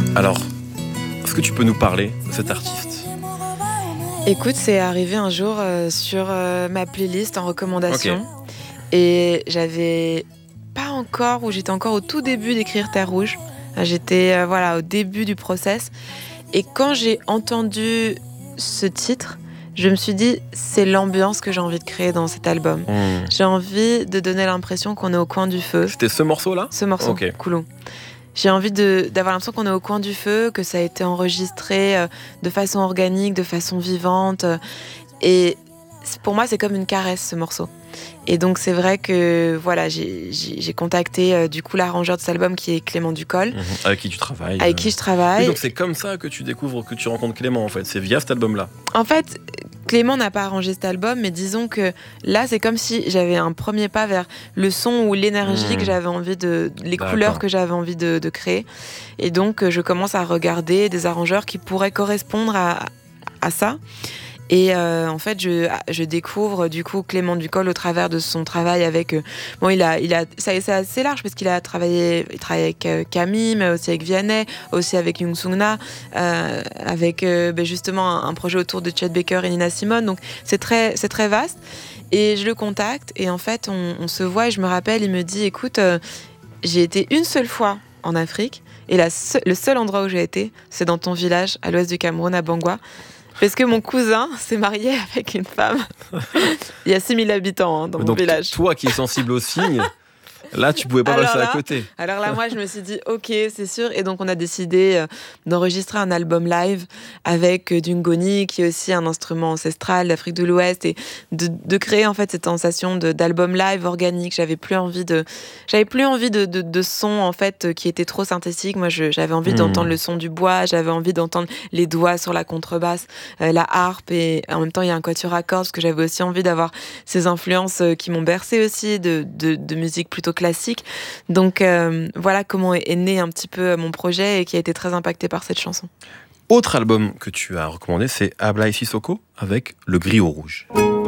Alors, est-ce que tu peux nous parler de cet artiste ? Écoute, c'est arrivé un jour sur ma playlist en recommandation. Ok. Et j'avais pas encore, ou j'étais encore au tout début d'écrire Terre Rouge. J'étais au début du process. Et quand j'ai entendu ce titre, je me suis dit, c'est l'ambiance que j'ai envie de créer dans cet album. J'ai envie de donner l'impression qu'on est au coin du feu. C'était ce morceau-là ? Ce morceau, Ok. Coulon. J'ai envie d'avoir l'impression qu'on est au coin du feu, que ça a été enregistré de façon organique, de façon vivante. Et pour moi, c'est comme une caresse, ce morceau. Et donc, c'est vrai que j'ai contacté du coup l'arrangeur de cet album qui est Clément Ducol. Avec qui tu travailles. Avec qui je travaille. Oui, donc c'est comme ça que tu découvres, que tu rencontres Clément en fait. C'est via cet album-là. En fait, Clément n'a pas arrangé cet album, mais disons que là, c'est comme si j'avais un premier pas vers le son ou l'énergie que j'avais envie les couleurs que j'avais envie de créer. Et donc, je commence à regarder des arrangeurs qui pourraient correspondre à ça. Et en fait, je découvre du coup Clément Ducol au travers de son travail avec. C'est assez large parce qu'il il travaille avec Camille, mais aussi avec Vianney, aussi avec Young Sung-na, avec justement un projet autour de Chet Baker et Nina Simone. Donc c'est très vaste. Et je le contacte et en fait on se voit et je me rappelle, il me dit écoute, j'ai été une seule fois en Afrique et le seul endroit où j'ai été, c'est dans ton village à l'ouest du Cameroun, à Bangwa. Parce que mon cousin s'est marié avec une femme. Il y a 6000 habitants dans mon village. Toi qui es sensible aux signes, là tu pouvais pas passer à côté. Alors là, moi je me suis dit ok, c'est sûr. Et donc on a décidé d'enregistrer un album live avec du ngoni, qui est aussi un instrument ancestral d'Afrique de l'Ouest, et de créer en fait cette sensation d'album live organique. J'avais plus envie de son en fait qui était trop synthétique. Moi j'avais envie d'entendre le son du bois, j'avais envie d'entendre les doigts sur la contrebasse, la harpe, et en même temps il y a un quatuor à cordes parce que j'avais aussi envie d'avoir ces influences qui m'ont bercée aussi de musique plutôt classique. Donc voilà comment est né un petit peu mon projet et qui a été très impacté par cette chanson. Autre album que tu as recommandé, c'est Ablaye Sissoko avec Le Griot Rouge.